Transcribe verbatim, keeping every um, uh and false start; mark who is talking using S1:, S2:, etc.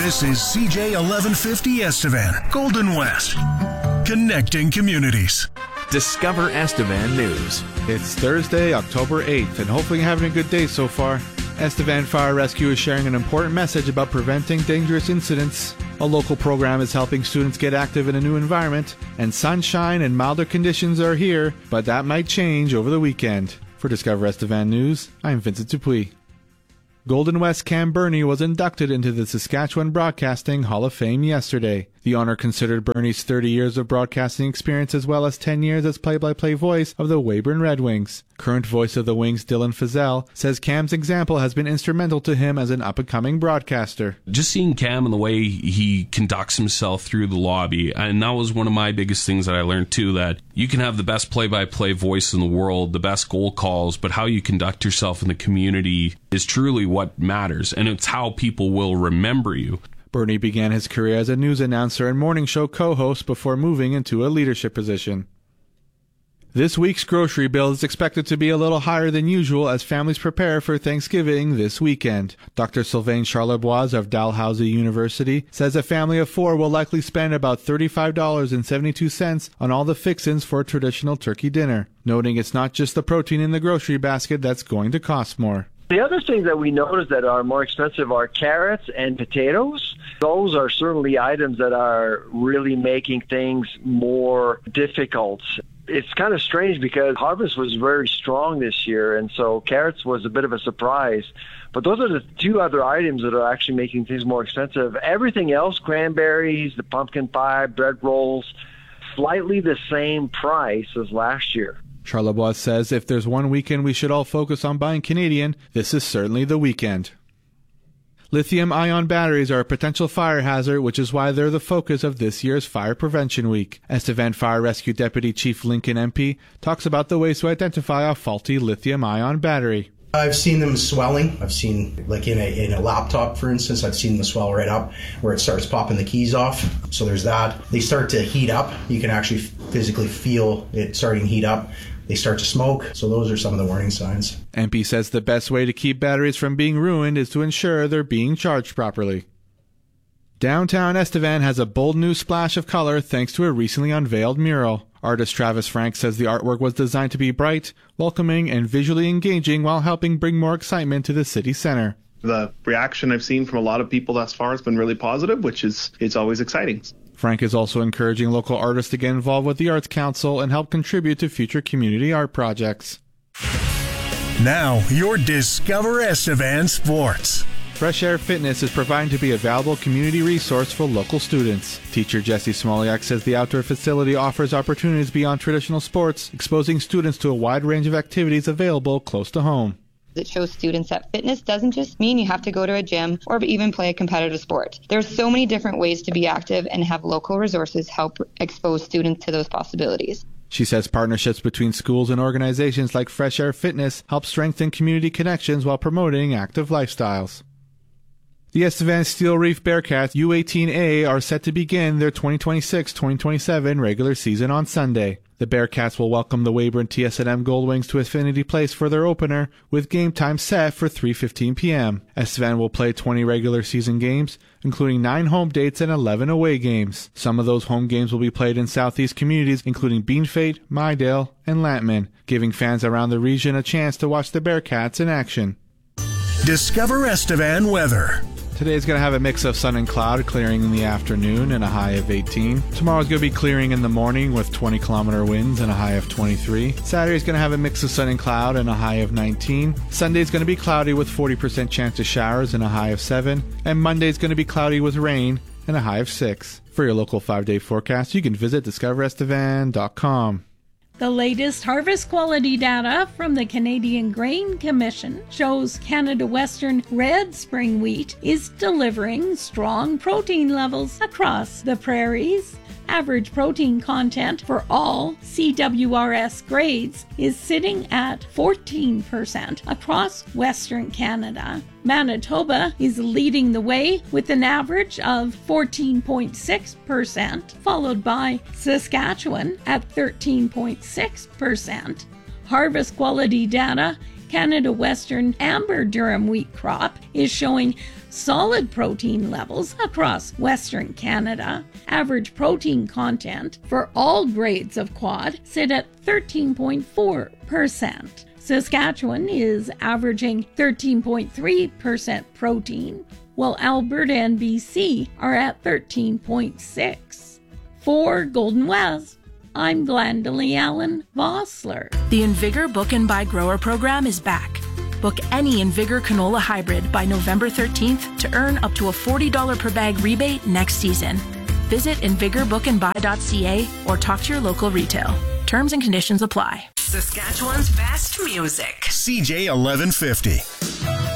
S1: This is C J eleven fifty Estevan, Golden West, connecting communities.
S2: Discover Estevan News.
S3: It's Thursday, October eighth, and hopefully you're having a good day so far. Estevan Fire Rescue is sharing an important message about preventing dangerous incidents. A local program is helping students get active in a new environment, and sunshine and milder conditions are here, but that might change over the weekend. For Discover Estevan News, I'm Vincent Dupuis. Golden West Cam Burney was inducted into the Saskatchewan Broadcasting Hall of Fame yesterday. The honor considered Burney's thirty years of broadcasting experience as well as ten years as play-by-play voice of the Weyburn Red Wings. Current voice of the Wings, Dylan Fizzell, says Cam's example has been instrumental to him as an up-and-coming broadcaster.
S4: Just seeing Cam and the way he conducts himself through the lobby, and that was one of my biggest things that I learned too, that you can have the best play-by-play voice in the world, the best goal calls, but how you conduct yourself in the community is truly what matters, and it's how people will remember you.
S3: Burney began his career as a news announcer and morning show co-host before moving into a leadership position. This week's grocery bill is expected to be a little higher than usual as families prepare for Thanksgiving this weekend. Doctor Sylvain Charlebois of Dalhousie University says a family of four will likely spend about thirty-five dollars and seventy-two cents on all the fixins for a traditional turkey dinner, noting it's not just the protein in the grocery basket that's going to cost more.
S5: The other things that we notice that are more expensive are carrots and potatoes. Those are certainly items that are really making things more difficult. It's kind of strange because harvest was very strong this year, and so carrots was a bit of a surprise. But those are the two other items that are actually making things more expensive. Everything else, cranberries, the pumpkin pie, bread rolls, slightly the same price as last year.
S3: Charlebois says if there's one weekend we should all focus on buying Canadian, this is certainly the weekend. Lithium-ion batteries are a potential fire hazard, which is why they're the focus of this year's Fire Prevention Week. Estevan Fire Rescue Deputy Chief Lincoln M P talks about the ways to identify a faulty lithium-ion battery.
S6: I've seen them swelling. I've seen, like in a in a laptop, for instance, I've seen them swell right up where it starts popping the keys off. So there's that. They start to heat up. You can actually physically feel it starting to heat up. They start to smoke. So those are some of the warning signs.
S3: M P says the best way to keep batteries from being ruined is to ensure they're being charged properly. Downtown Estevan has a bold new splash of color thanks to a recently unveiled mural. Artist Travis Frank says the artwork was designed to be bright, welcoming, and visually engaging while helping bring more excitement to the city center.
S7: The reaction I've seen from a lot of people thus far has been really positive, which is it's always exciting.
S3: Frank is also encouraging local artists to get involved with the Arts Council and help contribute to future community art projects.
S1: Now, your Discover Estevan Sports.
S3: Fresh Air Fitness is providing to be a valuable community resource for local students. Teacher Jesse Smoliak says the outdoor facility offers opportunities beyond traditional sports, exposing students to a wide range of activities available close to home.
S8: It shows students that fitness doesn't just mean you have to go to a gym or even play a competitive sport. There's so many different ways to be active, and have local resources help expose students to those possibilities.
S3: She says partnerships between schools and organizations like Fresh Air Fitness help strengthen community connections while promoting active lifestyles. The Estevan Steel Reef Bearcats U eighteen A are set to begin their twenty twenty-six twenty twenty-seven regular season on Sunday. The Bearcats will welcome the Weyburn T S and M Goldwings to Affinity Place for their opener, with game time set for three fifteen p.m. Estevan will play twenty regular season games, including nine home dates and eleven away games. Some of those home games will be played in southeast communities, including Beanfate, Mydale, and Lantman, giving fans around the region a chance to watch the Bearcats in action.
S1: Discover Estevan weather.
S3: Today's going to have a mix of sun and cloud, clearing in the afternoon and a high of eighteen. Tomorrow's going to be clearing in the morning with twenty kilometer winds and a high of twenty-three. Saturday's going to have a mix of sun and cloud and a high of nineteen. Sunday's going to be cloudy with forty percent chance of showers and a high of seven. And Monday's going to be cloudy with rain and a high of six. For your local five-day forecast, you can visit discover estevan dot com.
S9: The latest harvest quality data from the Canadian Grain Commission shows Canada Western red spring wheat is delivering strong protein levels across the prairies. Average protein content for all C W R S grades is sitting at fourteen percent across Western Canada. Manitoba is leading the way with an average of fourteen point six percent, followed by Saskatchewan at thirteen point six percent. Harvest quality data, Canada Western amber durum wheat crop is showing solid protein levels across Western Canada. Average protein content for all grades of quad sit at thirteen point four percent. Saskatchewan is averaging thirteen point three percent protein, while Alberta and B C are at thirteen point six. For Golden West, I'm Glendalee Allen Vossler.
S10: The Invigor Book and Buy Grower program is back. Book any Invigor canola hybrid by November thirteenth to earn up to a forty dollars per bag rebate next season. Visit invigor book and buy dot c a or talk to your local retail. Terms and conditions apply.
S11: Saskatchewan's best music.
S1: C J eleven fifty.